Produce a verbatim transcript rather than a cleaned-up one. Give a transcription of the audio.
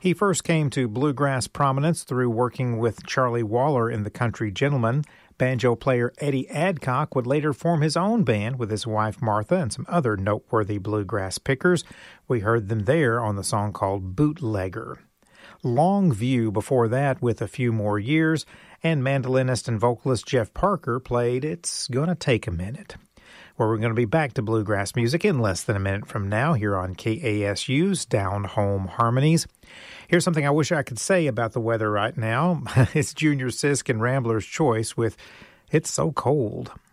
He first came to bluegrass prominence through working with Charlie Waller in The Country Gentlemen. Banjo player Eddie Adcock would later form his own band with his wife Martha and some other noteworthy bluegrass pickers. We heard them there on the song called Bootlegger. Longview before that with A Few More Years, and mandolinist and vocalist Jeff Parker played It's Gonna Take a Minute. Where we're going to be back to bluegrass music in less than a minute from now here on K A S U's Down Home Harmonies. Here's something I wish I could say about the weather right now. It's Junior Sisk and Rambler's Choice with It's So Cold.